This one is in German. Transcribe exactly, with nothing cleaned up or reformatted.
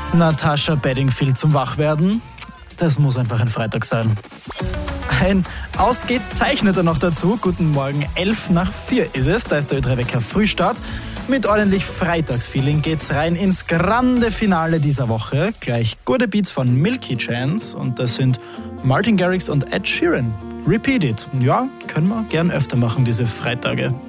Natascha Bedingfield zum Wachwerden? Das muss einfach ein Freitag sein. Ein Ausgezeichneter noch dazu. Guten Morgen, elf nach vier ist es. Da ist der Ö drei Wecker Frühstart. Mit ordentlich Freitagsfeeling geht's rein ins grande Finale dieser Woche. Gleich gute Beats von Milky Chance. Und das sind Martin Garrix und Ed Sheeran. Repeat it. Ja, können wir gern öfter machen, diese Freitage.